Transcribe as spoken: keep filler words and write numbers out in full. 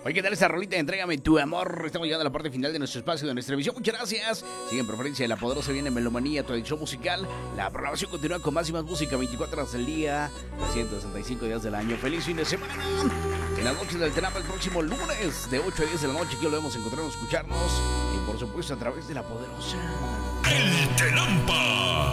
Oye, ¿qué tal esta rolita? Entrégame tu amor. Estamos llegando a la parte final de nuestro espacio de nuestra emisión. Muchas gracias. Sigue en preferencia de La Poderosa, viene Melomanía, tu adicción musical. La programación continúa con más y más música, veinticuatro horas del día, trescientos sesenta y cinco días del año. Feliz fin de semana. En las noches del Tenampa el próximo lunes de ocho a diez de la noche. Aquí volvemos a encontrarnos, escucharnos y por supuesto a través de La Poderosa. El Tenampa.